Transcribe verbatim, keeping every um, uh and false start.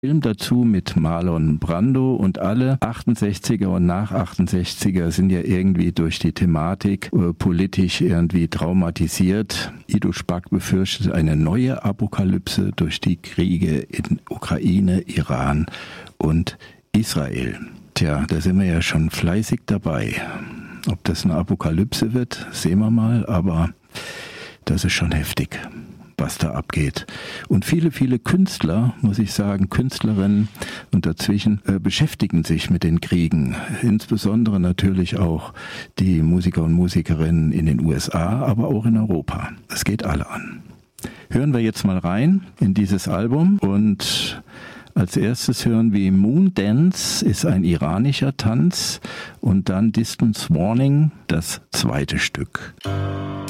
Film dazu mit Marlon Brando, und alle achtundsechziger und nach achtundsechziger sind ja irgendwie durch die Thematik äh, politisch irgendwie traumatisiert. Ido Spack befürchtet eine neue Apokalypse durch die Kriege in Ukraine, Iran und Israel. Tja, da sind wir ja schon fleißig dabei. Ob das eine Apokalypse wird, sehen wir mal, aber das ist schon heftig, was da abgeht. Und viele, viele Künstler, muss ich sagen, Künstlerinnen und dazwischen äh, beschäftigen sich mit den Kriegen. Insbesondere natürlich auch die Musiker und Musikerinnen in den U S A, aber auch in Europa. Es geht alle an. Hören wir jetzt mal rein in dieses Album, und als erstes hören wir Moon Dance, ist ein iranischer Tanz, und dann Distance Warning, das zweite Stück.